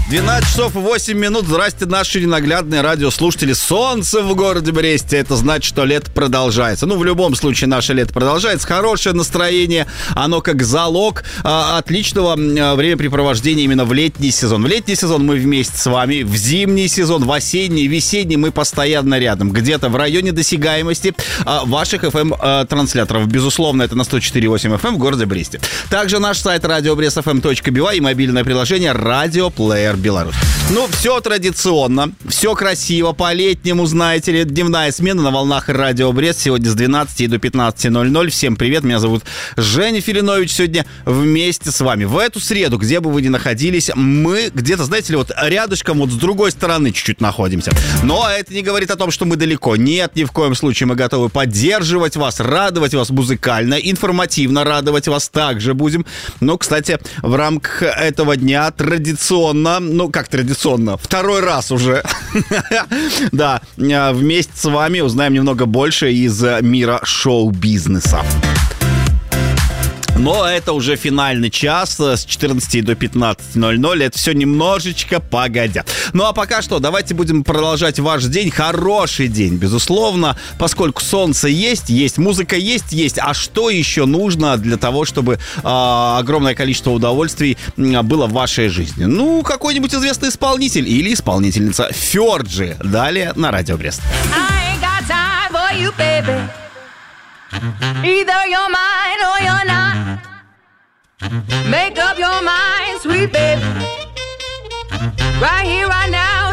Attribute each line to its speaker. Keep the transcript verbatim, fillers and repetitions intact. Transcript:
Speaker 1: двенадцать часов и восемь минут. Здрасте, наши ненаглядные радиослушатели. Солнце в городе Бресте. Это значит, что лето продолжается. Ну, в любом случае, наше лето продолжается. Хорошее настроение. Оно как залог а, отличного а, времяпрепровождения именно в летний сезон. В летний сезон мы вместе с вами. В зимний сезон, в осенний, весенний мы постоянно рядом. Где-то в районе досягаемости а, ваших эф эм-трансляторов. Безусловно, это на сто четыре и восемь эф эм в городе Бресте. Также наш сайт радио брест эф эм точка би вай и мобильное приложение «Радио Плеер Беларусь». Ну, все традиционно, все красиво, по-летнему, знаете ли, дневная смена на волнах Радио Брест сегодня с двенадцати до пятнадцати ноль-ноль. Всем привет, меня зовут Женя Филинович, сегодня вместе с вами. В эту среду, где бы вы ни находились, мы где-то, знаете ли, вот рядышком, вот с другой стороны чуть-чуть находимся. Но это не говорит о том, что мы далеко. Нет, ни в коем случае мы готовы поддерживать вас, радовать вас музыкально, информативно радовать вас также будем. Ну, кстати, в рамках этого дня традиционно, ну, как традиционно, второй раз уже, да, вместе с вами узнаем немного больше из мира шоу-бизнеса. Но это уже финальный час с четырнадцати до пятнадцати ноль-ноль. Это все немножечко погодя. Ну а пока что, давайте будем продолжать ваш день. Хороший день, безусловно, поскольку солнце есть, есть музыка, есть, есть. А что еще нужно для того, чтобы э, огромное количество удовольствий было в вашей жизни? Ну, какой-нибудь известный исполнитель или исполнительница. Фёрджи. Далее на Радио Брест.
Speaker 2: Either you're mine or you're not. Make up your mind, sweet baby. Right here, right now.